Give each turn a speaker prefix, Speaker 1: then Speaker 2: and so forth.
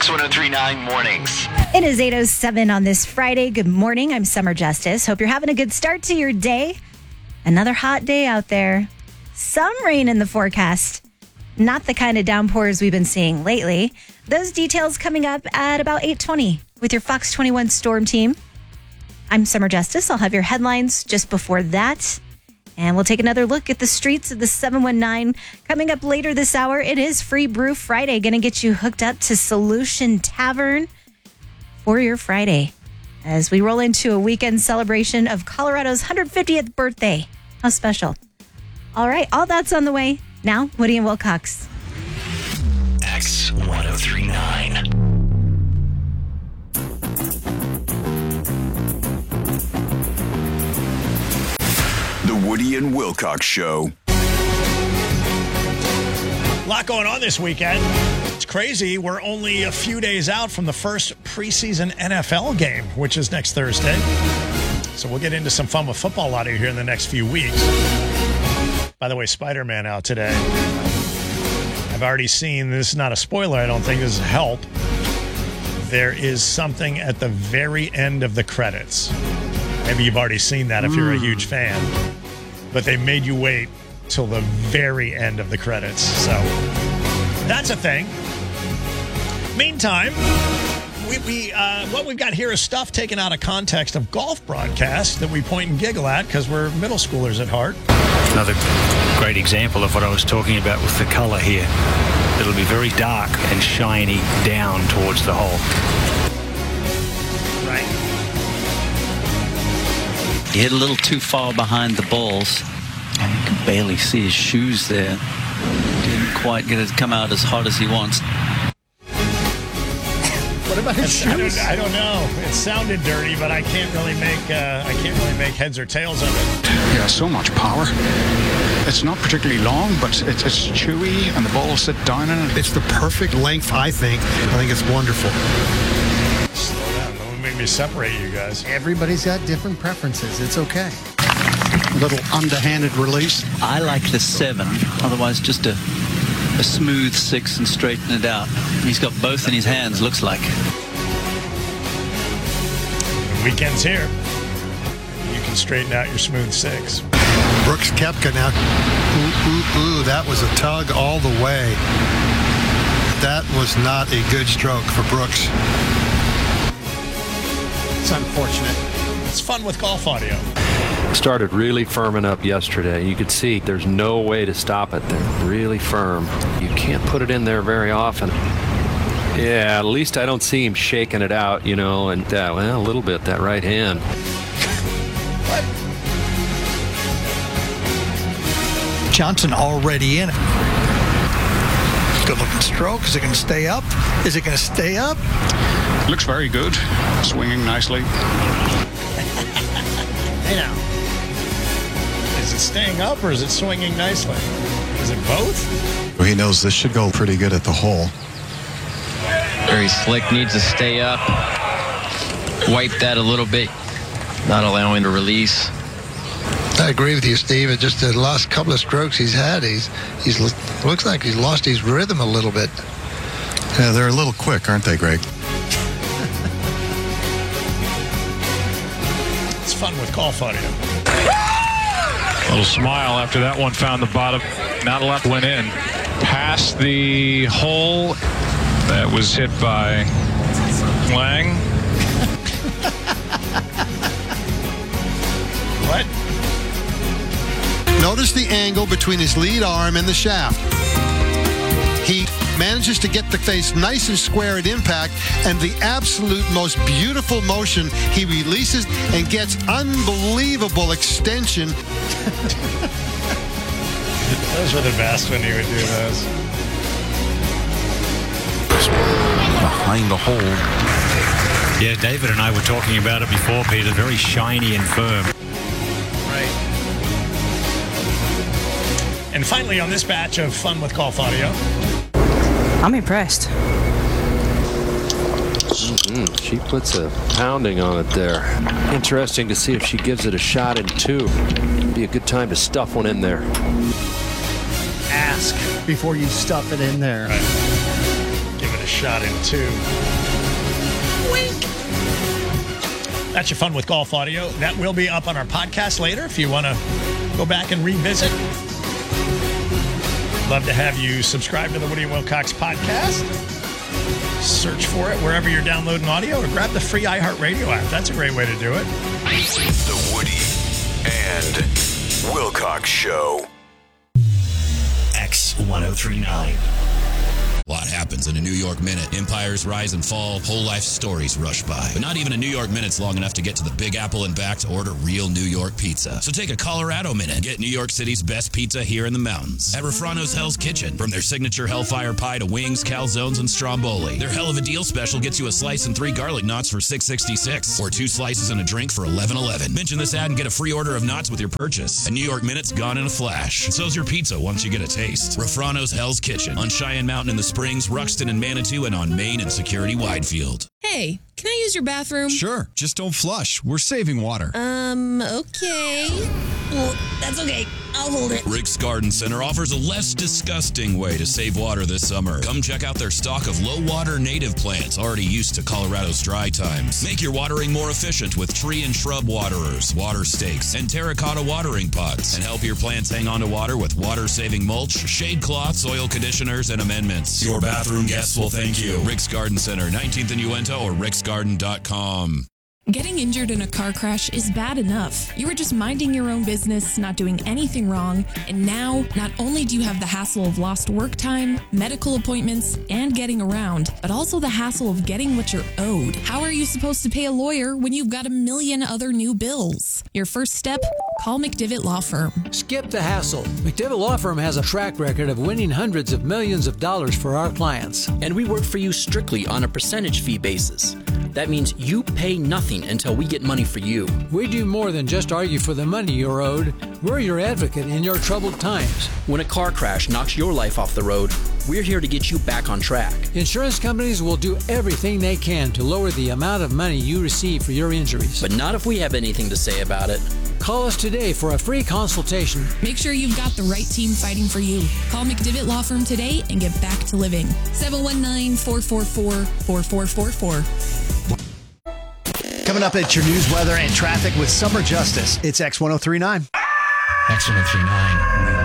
Speaker 1: X1039 Mornings.
Speaker 2: It is 8:07 on this Friday. Good morning. I'm Summer Justice. Hope you're having a good start to your day. Another hot day out there. Some rain in the forecast. Not the kind of downpours we've been seeing lately. Those details coming up at about 8:20 with your Fox 21 Storm team. I'm Summer Justice. I'll have your headlines just before that. And we'll take another look at the streets of the 719. Coming up later this hour, it is Free Brew Friday. Going to get you hooked up to Solution Tavern for your Friday as we roll into a weekend celebration of Colorado's 150th birthday. How special. All right, all that's on the way. Now, Woody and Wilcox.
Speaker 1: X1039.
Speaker 3: The Woody and Wilcox Show.
Speaker 4: A lot going on this weekend. It's crazy. We're only a few days out from the first preseason NFL game, which is next Thursday. So we'll get into some fun with football out of here in the next few weeks. By the way, Spider-Man out today. I've already seen, this is not a spoiler, I don't think, this is help. There is something at the very end of the credits. Maybe you've already seen that if you're a huge fan. But they made you wait till the very end of the credits. So that's a thing. Meantime, what we've got here is stuff taken out of context of golf broadcasts that we point and giggle at because we're middle schoolers at heart.
Speaker 5: Another great example of what I was talking about with the color here. It'll be very dark and shiny down towards the hole.
Speaker 4: Right.
Speaker 6: He hit a little too far behind the balls, and you can barely see his shoes there. Didn't quite get it to come out as hot as he wants.
Speaker 4: What about his shoes? I don't know. It sounded dirty, but I can't really make heads or tails of it.
Speaker 7: Yeah, so much power. It's not particularly long, but it's chewy, and the balls sit down in it.
Speaker 8: It's the perfect length, I think. I think it's wonderful.
Speaker 4: Slow down. Don't make me separate you guys.
Speaker 8: Everybody's got different preferences. It's okay. A little underhanded release.
Speaker 6: I like the 7. Otherwise, just a smooth 6 and straighten it out. He's got both in his hands, looks like.
Speaker 4: The weekend's here. You can straighten out your smooth 6.
Speaker 8: Brooks Koepka now. Ooh, that was a tug all the way. That was not a good stroke for Brooks. It's unfortunate.
Speaker 4: It's fun with golf audio.
Speaker 9: Started really firming up yesterday. You could see there's no way to stop it. They're really firm. You can't put it in there very often. Yeah, at least I don't see him shaking it out, and a little bit, that right hand.
Speaker 4: What?
Speaker 8: Johnson already in it. Good looking stroke. Is it going to stay up? Is it going to stay up?
Speaker 7: Looks very good. Swinging nicely.
Speaker 4: Hey now. Is it staying up or is it swinging nicely? Is it both?
Speaker 10: He knows this should go pretty good at the hole.
Speaker 11: Very slick, needs to stay up. Wipe that a little bit, not allowing to release.
Speaker 8: I agree with you, Steve. It's just the last couple of strokes he's had, he's looks like he's lost his rhythm a little bit.
Speaker 10: Yeah, they're a little quick, aren't they, Greg?
Speaker 4: It's fun with golf audio.
Speaker 12: A little smile after that one found the bottom. Not a lot went in. Past the hole that was hit by Lang.
Speaker 4: What?
Speaker 8: Notice the angle between his lead arm and the shaft. He manages to get the face nice and square at impact, and the absolute most beautiful motion, he releases and gets unbelievable extension.
Speaker 4: Those were the best when he would do those.
Speaker 5: Behind the hole. Yeah, David and I were talking about it before, Peter. Very shiny and firm.
Speaker 4: Right. And finally, on this batch of Fun with Golf Audio.
Speaker 13: I'm impressed.
Speaker 9: She puts a pounding on it there. Interesting to see if she gives it a shot in 2. Be a good time to stuff one in there.
Speaker 4: Ask
Speaker 8: before you stuff it in there.
Speaker 4: Right. Give it a shot in 2. Wink. That's your Fun with Golf audio. That will be up on our podcast later if you want to go back and revisit. Love to have you subscribe to the Woody and Wilcox podcast. Search for it wherever you're downloading audio or grab the free iHeartRadio app. That's a great way to do it.
Speaker 3: The Woody and Wilcox Show.
Speaker 1: X1039.
Speaker 14: A lot happens in a New York minute. Empires rise and fall, whole life stories rush by. But not even a New York minute's long enough to get to the Big Apple and back to order real New York pizza. So take a Colorado minute. Get New York City's best pizza here in the mountains. At Refrano's Hell's Kitchen. From their signature Hellfire Pie to wings, calzones, and stromboli. Their Hell of a Deal special gets you a slice and 3 garlic knots for $6.66. Or 2 slices and a drink for $11.11. Mention this ad and get a free order of knots with your purchase. A New York minute's gone in a flash. And so's your pizza once you get a taste. Refrano's Hell's Kitchen. On Cheyenne Mountain in the Springs, Ruxton and Manitou, and on Main and Security Widefield.
Speaker 15: Hey, can I use your bathroom?
Speaker 10: Sure, just don't flush. We're saving water.
Speaker 15: Okay. Well, that's okay. I'll hold it.
Speaker 14: Rick's Garden Center offers a less disgusting way to save water this summer. Come check out their stock of low-water native plants already used to Colorado's dry times. Make your watering more efficient with tree and shrub waterers, water stakes, and terracotta watering pots. And help your plants hang on to water with water-saving mulch, shade cloths, oil conditioners, and amendments. Your bathroom guests will thank you. Rick's Garden Center, 19th and Uinta, or ricksgarden.com.
Speaker 15: Getting injured in a car crash is bad enough. You were just minding your own business, not doing anything wrong, and now not only do you have the hassle of lost work time, medical appointments, and getting around, but also the hassle of getting what you're owed. How are you supposed to pay a lawyer when you've got a million other new bills? Your first step? Call McDivitt Law Firm.
Speaker 16: Skip the hassle. McDivitt Law Firm has a track record of winning hundreds of millions of dollars for our clients.
Speaker 17: And we work for you strictly on a percentage fee basis. That means you pay nothing until we get money for you.
Speaker 16: We do more than just argue for the money you're owed. We're your advocate in your troubled times.
Speaker 17: When a car crash knocks your life off the road, we're here to get you back on track.
Speaker 16: Insurance companies will do everything they can to lower the amount of money you receive for your injuries.
Speaker 17: But not if we have anything to say about it.
Speaker 16: Call us today for a free consultation.
Speaker 15: Make sure you've got the right team fighting for you. Call McDivitt Law Firm today and get back to living. 719-444-4444.
Speaker 18: Coming up at your news, weather, and traffic with Summer Justice. It's X1039.
Speaker 1: X1039.